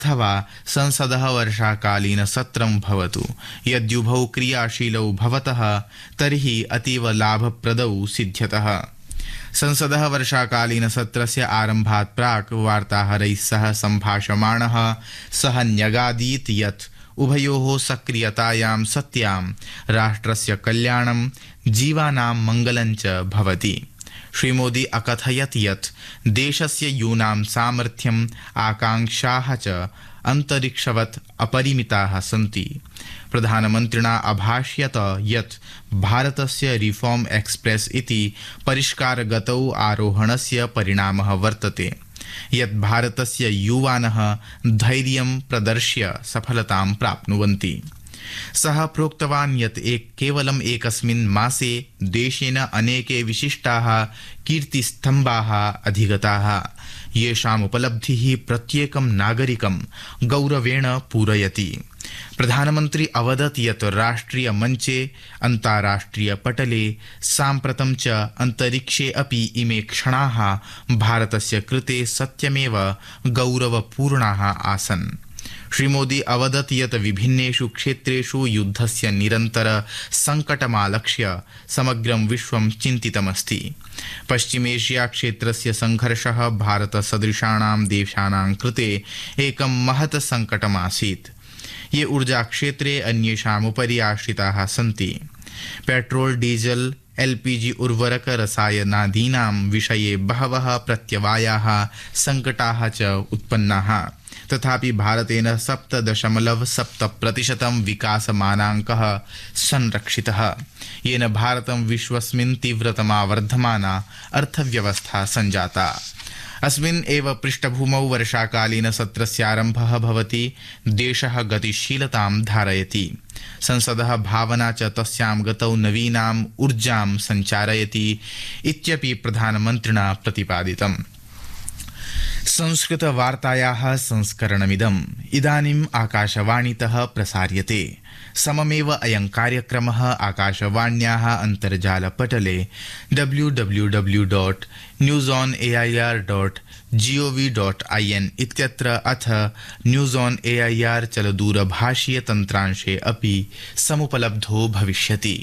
अथवा संसदः वर्षाकालीनसत्रं भवतु। यद्युभौ क्रियाशीलौ भवतः तर्हि अतीव लाभप्रदौ सिद्ध्यतः। संसदः वर्षाकालीनसत्रस्य आरम्भात् प्राक् वार्ताहरैः सह सम्भाषमाणः सः न्यगादीत् यत् उभयोः सक्रियतायां सत्यां राष्ट्रस्य कल्याणं जीवानां मङ्गलं च भवति। श्रीमोदी अकथयत् यत् देशस्य यूनां सामर्थ्यम् आकाङ्क्षाः च अन्तरिक्षवत् अपरिमिताः सन्ति। प्रधानमन्त्रिणा अभाष्यत यत् भारतस्य रिफॉर्म एक्सप्रेस इति परिष्कारगतौ आरोहणस्य परिणामः वर्तते, यत् भारतस्य युवानः धैर्यं प्रदर्श्य सफलतां प्राप्नुवन्ति। सः प्रोक्तवान् यत् केवलम् एकस्मिन् मासे देशेन अनेके विशिष्टाः कीर्तिस्तम्भाः अधिगताः, येषाम् उपलब्धिः प्रत्येकं नागरिकं गौरवेण पूरयति। प्रधानमन्त्री अवदत् यत् राष्ट्रिय मञ्चे, अन्ताराष्ट्रिय पटले, साम्प्रतं च अन्तरिक्षे अपि इमे क्षणाः भारतस्य कृते सत्यमेव गौरवपूर्णाः आसन्। श्रीमोदी अवदत् यत् विभिन्नेषु क्षेत्रेषु युद्धस्य निरन्तर संकटमालक्ष्य समग्रं विश्वं चिन्तितमस्ति। पश्चिमेशिया क्षेत्रस्य संघर्षः भारतसदृशानां देशानां कृते एकं महत् संकटमासीत्, ये ऊर्जा क्षेत्रे अन्येषामुपरि आश्रिताः सन्ति। पेट्रोल, डीजल, एलपीजी उर्वरक रसायनादीनां विषये बहवः प्रत्यवायाः संकटाः च उत्पन्नाः। तथापि भारतेन 7.7% विकासमानाङ्कः संरक्षितः, येन भारतं विश्वस्मिन् तीव्रतमा वर्धमाना अर्थव्यवस्था सञ्जाता। अस्मिन् एव पृष्ठभूमौ वर्षाकालीनसत्रस्यारम्भः भवति। देशः गतिशीलतां धारयति। संसदः भावना च तस्यां गतौ नवीनाम् ऊर्जां सञ्चारयति इत्यपि प्रधानमन्त्रिणा प्रतिपादितम्। संस्कृतवार्तायाः संस्करणमिदम् इदानीम् आकाशवाणीतः प्रसार्यते। सममेव अयं कार्यक्रमः आकाशवाण्याः अन्तर्जालपटले www.newsonair.gov.in इत्यत्र अथ न्यूज़ ऑन एआईआर चलदूरभाषीय तन्त्रांशे अपि समुपलब्धो भविष्यति।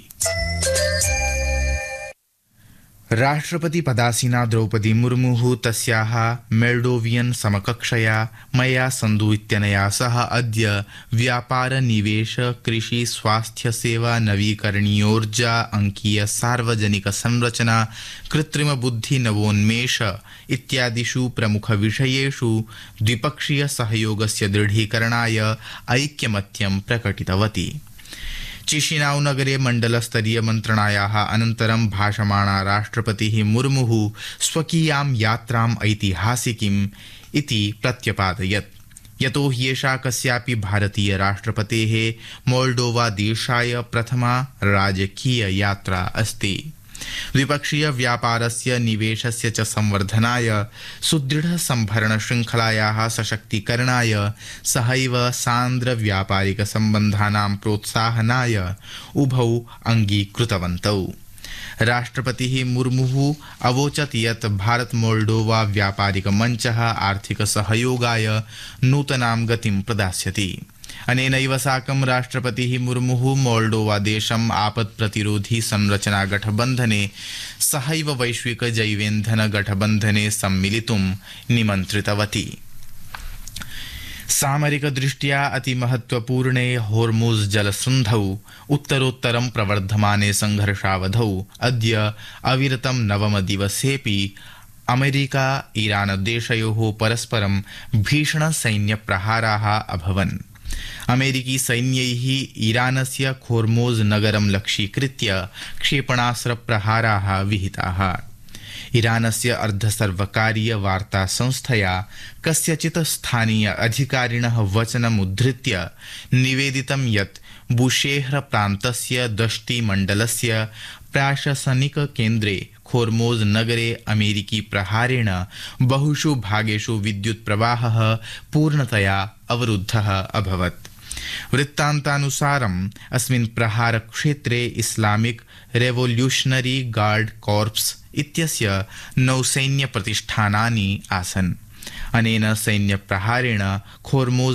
राष्ट्रपति पदासीना द्रौपदी मुर्मुः तस्याः मोल्डोवियन समकक्षया मया संधु इत्यनया सह अद्य व्यापार, निवेश, कृषि, स्वास्थ्य सेवा, नवीकरणीयोर्जा, अंकीय सार्वजनिक संरचना, कृत्रिम बुद्धि, नवोन्मेष इत्यादिषु प्रमुख विषयेषु द्विपक्षीय सहयोगस्य दृढीकरणाय ऐक्यमत्यं प्रकटितवती। चिशिनाउ नगरे मण्डलस्तरीय मन्त्रणायाः अनन्तरं भाषमाणा राष्ट्रपतिः मुर्मुः स्वकीयां यात्राम् ऐतिहासिकीम् इति प्रत्यपादयत्, यतो ह्येषा कस्यापि भारतीय राष्ट्रपतेः मोल्डोवा देशाय प्रथमा राजकीय यात्रा अस्ति। द्विपक्षीय व्यापारस्य, निवेशस्य च संवर्धनाय, सुदृढ संभरण श्रृंखलायाः सशक्तीकरणाय सहैव सान्द्र व्यापारिक सम्बन्धानां प्रोत्साहनाय उभौ अङ्गीकृतवन्तौ। राष्ट्रपतिः मुर्मुः अवोचत् यत् भारत मोल्डोवा व्यापारिक मञ्चः आर्थिक सहयोगाय नूतनां गतिं प्रदास्यति। अनेनैव साकं राष्ट्रपतिः मुर्मुः मोल्डोवा देशम् आपत् प्रतिरोधी संरचना गठबन्धने सहैव वैश्विक जैवेन्धन गठबन्धने सम्मिलितुं निमन्त्रितवती। सामरिक दृष्ट्या अतिमहत्वपूर्णे होर्मुज़ जलसन्धौ उत्तरोत्तरं प्रवर्धमाने संघर्षावधौ अद्य अविरतं नवमदिवसेऽपि अमेरिका ईरान देशयोः परस्परं भीषण सैन्यप्रहाराः अभवन्। अमेरिकी सैन्यैः ईरानस्य खोर्मुज़ नगरं लक्ष्यीकृत्य क्षेपणास्त्रप्रहाराः विहिताः। ईरानस्य अर्धसर्वकारीय वार्ता संस्थया कस्यचित् स्थानीय अधिकारिणः वचनमुद्धृत्य निवेदितं यत् बुशेह्र प्रान्तस्य दश्ती मण्डलस्य प्राशासनिक केन्द्रे खोर्मुज़ नगरे अमेरिकी प्रहारेण बहुषु भागेषु विद्युत् प्रवाहः पूर्णतया अवरुद्धः अभवत्। वृत्तान्तानुसारम् अस्मिन् प्रहारक्षेत्रे इस्लामिक रेवोल्यूशनरी गार्ड कॉर्प्स इत्यस्य नौसैन्यप्रतिष्ठानानि आसन्। अनेन सैन्यप्रहारेण खोर्मुज़